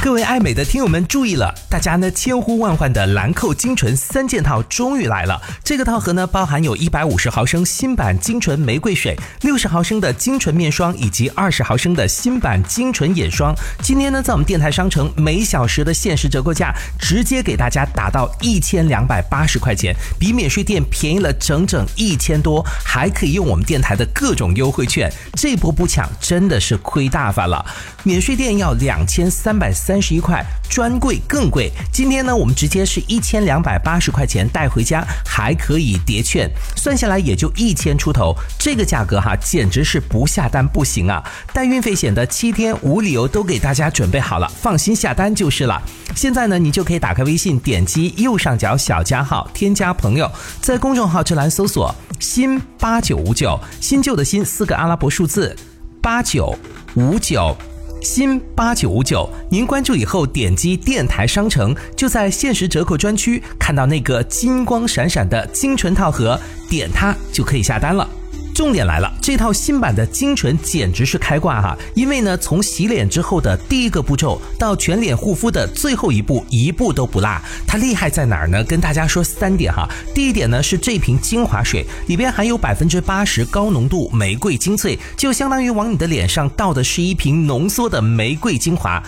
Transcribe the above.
各位爱美的听友们注意了，大家呢千呼万唤的兰蔻精纯3件套终于来了。这个套盒呢包含有150毫升新版精纯玫瑰水、60毫升的精纯面霜以及20毫升的新版精纯眼霜。今天呢在我们电台商城每小时的限时折扣价直接给大家打到1280块钱，比免税店便宜了整整1000多，还可以用我们电台的各种优惠券，这波不抢真的是亏大发了。免税店要2331块，专柜更贵。今天呢我们直接是1280块钱带回家，还可以叠券，算下来也就1000出头，这个价格简直是不下单不行啊！带运费险的7天无理由都给大家准备好了，放心下单就是了。现在呢你就可以打开微信，点击右上角小加号添加朋友，在公众号这栏搜索新8959，新旧的新4个阿拉伯数字8959，新8959，您关注以后点击电台商城，就在限时折扣专区看到那个金光闪闪的精纯套盒，点它就可以下单了。重点来了，这套新版的精纯简直是开挂因为呢从洗脸之后的第一个步骤到全脸护肤的最后一步，一步都不落。它厉害在哪儿呢？跟大家说3点第一点呢是这瓶精华水里边含有80%高浓度玫瑰精粹，就相当于往你的脸上倒的是一瓶浓缩的玫瑰精华，